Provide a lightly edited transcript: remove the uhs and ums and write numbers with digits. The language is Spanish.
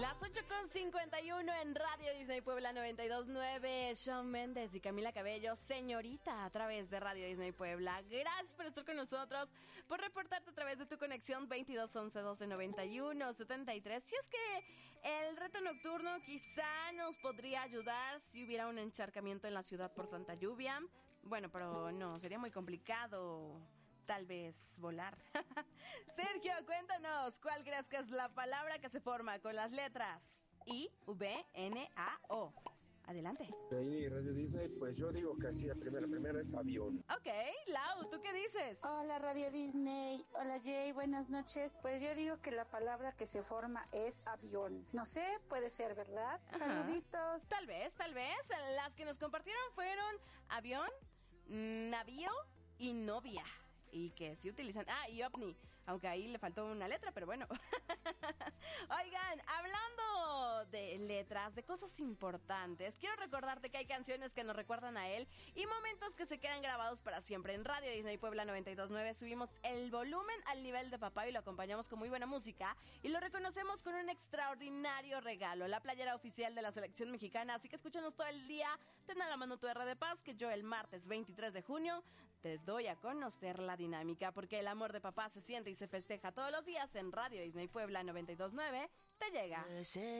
Las 8:51 en Radio Disney Puebla 92.9. Shawn Mendes y Camila Cabello, Señorita, a través de Radio Disney Puebla. Gracias por estar con nosotros, por reportarte a través de tu conexión 22 11 12 91 73. Si es que el reto nocturno quizá nos podría ayudar si hubiera un encharcamiento en la ciudad por tanta lluvia. Bueno, pero no, sería muy complicado. Tal vez volar. Sergio, cuéntanos, ¿cuál crees que es la palabra que se forma con las letras I, V, N, A, O? Adelante. Ahí Radio Disney, pues yo digo que así, la primera es avión. Ok, Lau, ¿tú qué dices? Hola Radio Disney, hola Jay, buenas noches. Pues yo digo que la palabra que se forma es avión. No sé, puede ser, ¿verdad? Ajá. Saluditos. Tal vez. Las que nos compartieron fueron avión, navío y novia. Y que sí utilizan... y ovni, aunque ahí le faltó una letra, pero bueno. Oigan, hablando de letras, de cosas importantes, quiero recordarte que hay canciones que nos recuerdan a él y momentos que se quedan grabados para siempre. En Radio Disney Puebla 92.9 subimos el volumen al nivel de papá y lo acompañamos con muy buena música y lo reconocemos con un extraordinario regalo, la playera oficial de la selección mexicana. Así que escúchanos todo el día, ten a la mano tu R de Paz, que yo el martes 23 de junio te doy a conocer la dinámica, porque el amor de papá se siente y se festeja todos los días en Radio Disney Puebla 92.9. Te llega.